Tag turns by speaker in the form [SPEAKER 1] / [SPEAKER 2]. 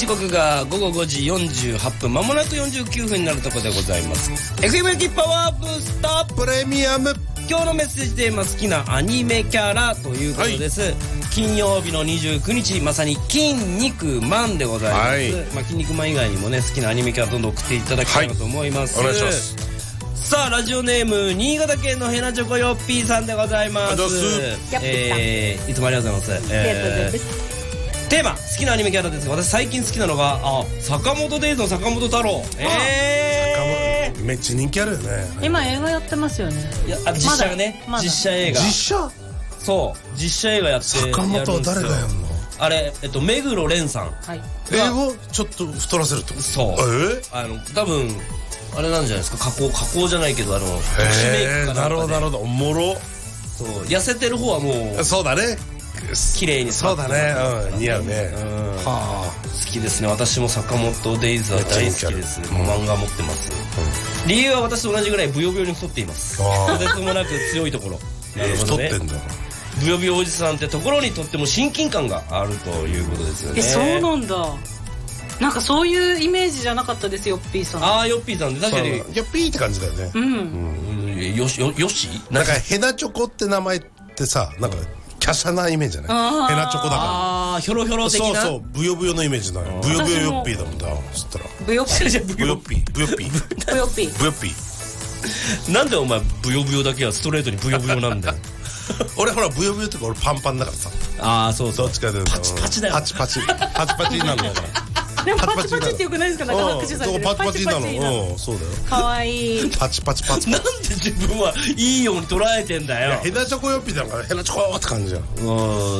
[SPEAKER 1] 時刻が午後5時48分、まもなく49分になるところでございます。 FM キパワーブースター
[SPEAKER 2] プレミアム。
[SPEAKER 1] 今日のメッセージテーマ、好きなアニメキャラということです、金曜日の29日、まさに筋肉マンでございます、筋肉マン以外にもね、好きなアニメキャラどんどん送っていただきたいなと思います、
[SPEAKER 2] お願いします。
[SPEAKER 1] さあ、ラジオネーム新潟県のヘナチョコヨッピーさんでございます。いつもありがとうございます。テーマ、好きなアニメキャラですが、私最近好きなのが坂本デイズの坂本太郎。
[SPEAKER 2] めっちゃ人気あるよね。
[SPEAKER 3] 今映画やってますよね。
[SPEAKER 1] 実写ね、実写映画。
[SPEAKER 2] 実写？
[SPEAKER 1] そう、実写映画やって。
[SPEAKER 2] 坂本は誰がやるの？
[SPEAKER 1] あれ、目黒蓮さん。
[SPEAKER 2] 英語ちょっと太らせるってこと？
[SPEAKER 1] そう。多分あれなんじゃないですか、加工じゃないけど、特殊メイクか
[SPEAKER 2] なるほどなるほど、おもろ。
[SPEAKER 1] そう、痩せてる方はもう
[SPEAKER 2] そうだね、
[SPEAKER 1] 綺麗に。
[SPEAKER 2] そうだね、似合うね。
[SPEAKER 1] 好きですね。私も坂本デイズは大好きです。漫画持ってます。理由は私と同じぐらいブヨブヨに太っています。とてつもなく強いところ。
[SPEAKER 2] 太ってんだ。
[SPEAKER 1] ブヨブヨおじさんってところにとっても親近感があるということですよね。
[SPEAKER 3] そうなんだ。なんかそういうイメージじゃなかったです、ヨッピーさん。
[SPEAKER 1] ヨッピーさんって確かに
[SPEAKER 2] ヨッピーって感じだよね。
[SPEAKER 1] よし
[SPEAKER 2] なんかヘナチョコって名前ってさ、なんか華奢なイメージじゃない？ヘナチョコだから。
[SPEAKER 1] ひょろひょろ的な。
[SPEAKER 2] そうそう、ブヨブヨのイメージなの。ブヨブヨヨッピーだもんだ。つったら
[SPEAKER 3] ブヨッピー
[SPEAKER 2] ブヨッピーブヨッピー
[SPEAKER 3] ブヨッピー
[SPEAKER 2] ブヨッピー。
[SPEAKER 1] なんでお前ブヨブヨだけはストレートにブヨブヨなんだよ。
[SPEAKER 2] 俺ほらブヨブヨってか俺パンパンだからさ。
[SPEAKER 1] そうそう。
[SPEAKER 2] どっちかで
[SPEAKER 1] パチパチだよ。
[SPEAKER 2] パチパチになるのだから。
[SPEAKER 3] でもパチパチってよくないですか？なんか拍手されてる。
[SPEAKER 2] パチパチなの。そうだよ。
[SPEAKER 3] かわいい。
[SPEAKER 2] パチパチパチ。
[SPEAKER 1] なんで自分はいいように捉えてんだよ。
[SPEAKER 2] ヘナチョコヨッピーだからヘナチョコって感じじゃん。